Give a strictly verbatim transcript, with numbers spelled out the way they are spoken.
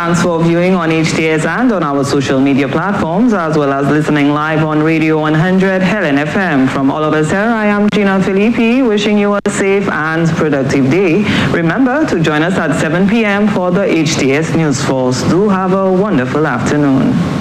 Thanks for viewing on H T S and on our social media platforms, as well as listening live on Radio one hundred Helen F M. From all of us here, I am Gina Filippi, wishing you a safe and productive day. Remember to join us at seven p m for the H T S News Force. Do have a wonderful afternoon.